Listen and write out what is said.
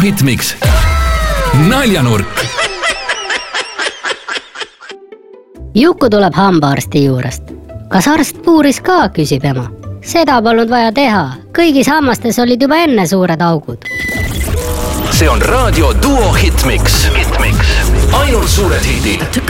Hitmix. Naljanurk. Juku tuleb hambaarsti juurest. Kas arst puuris ka, küsib ema. Seda polnud vaja teha. Kõigis hammastes olid juba enne suured augud. See on Raadio Duo Hitmix. Ainult suured hitid.